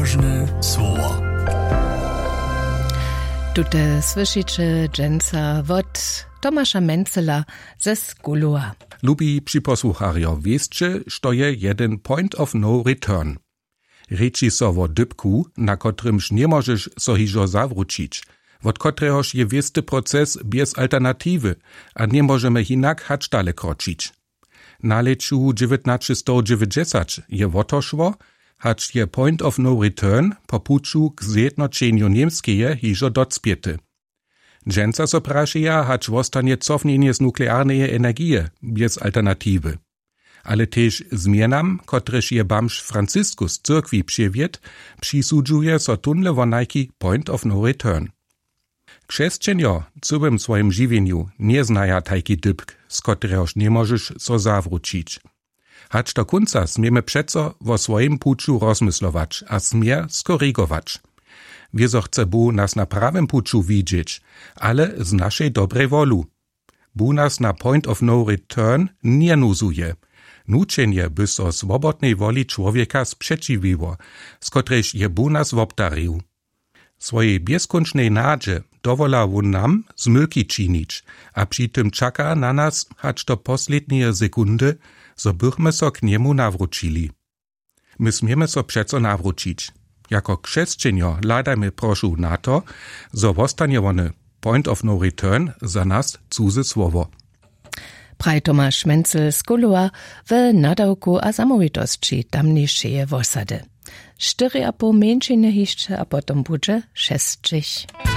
Ważne słowa. Tute słyszycie dżęca wot Tomasza Mencela ze Skuluła. Lubi przyposłucharjo, wieszcie, što je jeden point of no return. Reči so wo dybku, na kotrymż nie możesz so hižo zawrócić, wot kotrehoż je wiesty proces bez alternatywy, a nie możemy hinak hacz dale kroczyć. Na leczu 1990 je wotoszło, hacz je point of no return po puczu k zjednoczeniu niemskeje hižo docpiety. Dżęca so praszeja, hacz wostanie cofnienie z nuklearnej energii bez alternatywy. Ale też zmianam, kotreż je bamż Franciskus z cyrkwi przywiet, przysudżuje so tunle wonajki point of no return. Krzesćenjo całym swoim żywieniu nie znaja tajki dybk, z kotrehoż nie możesz so zawrócić. Hacz do końca smiemy przeco wo swoim puczu rozmyslować, a smier skorygować. Wiezo chce bu nas na prawym puczu widzieć, ale z naszej dobrej wolu. Bu nas na point of no return nie nuzuje. Nučenje by so swobodnej woli człowieka sprzeciwiło, z którejś je bu nas wobdarił. Swojej bezkończnej nadzie dowola won nam zmylki czynić, a przy tym czeka na nas hacz do poslednie sekundy, so bychmy so k niemu nawrócili. My smiemy so przeco nawrócić. Jako krzesćenjo ladajmy proszu na to, so wostanie wone point of no return za nas cudze słowo. Praj Tomasz Mencel z Skuluła w nadawku a samovitosći tamniejszej wosady. 4,5 mężczyzny jeszcze, a potem będzie 6.